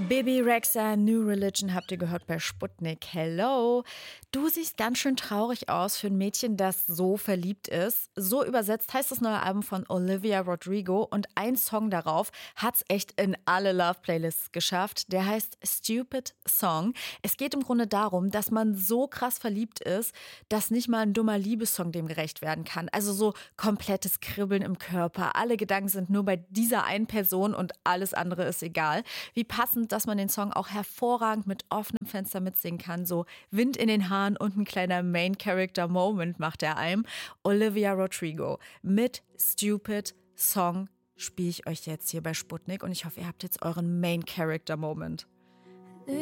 Bebe Rexha, New Religion habt ihr gehört bei Sputnik. Hello. Du siehst ganz schön traurig aus für ein Mädchen, das so verliebt ist. So übersetzt heißt das neue Album von Olivia Rodrigo und ein Song darauf hat's echt in alle Love-Playlists geschafft. Der heißt Stupid Song. Es geht im Grunde darum, dass man so krass verliebt ist, dass nicht mal ein dummer Liebessong dem gerecht werden kann. Also so komplettes Kribbeln im Körper. Alle Gedanken sind nur bei dieser einen Person und alles andere ist egal. Wie passend, dass man den Song auch hervorragend mit offenem Fenster mitsingen kann. So Wind in den Haaren und ein kleiner Main-Character-Moment macht er einem. Olivia Rodrigo mit Stupid Song spiele ich euch jetzt hier bei Sputnik und ich hoffe, ihr habt jetzt euren Main-Character-Moment.